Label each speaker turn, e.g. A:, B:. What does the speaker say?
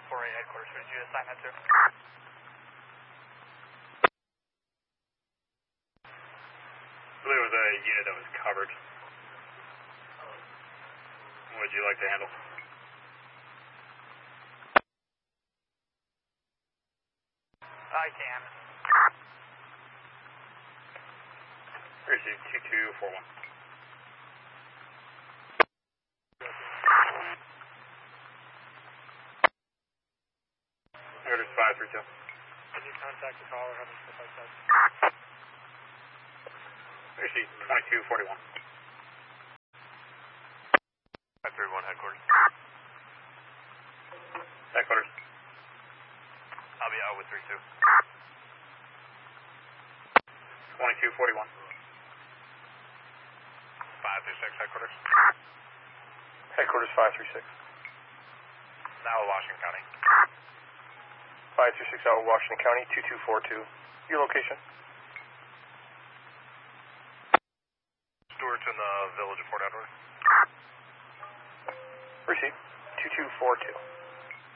A: 4-8 headquarters. Who did you assign that to?
B: I believe it was a unit that was covered. What would you like to handle?
A: I can.
B: Receive 2241. Orders 532.
A: Can you contact the caller? Have them stuff like that?
B: Receive 2241.
C: 531 headquarters.
B: Headquarters.
C: I'll be out with 32.
B: 2241.
C: 536 headquarters.
D: Headquarters 536.
C: Now Washington County.
D: 536 out of Washington County, 2242. Your location?
C: Stewart's in the village of Fort Edward.
D: Receive 2242.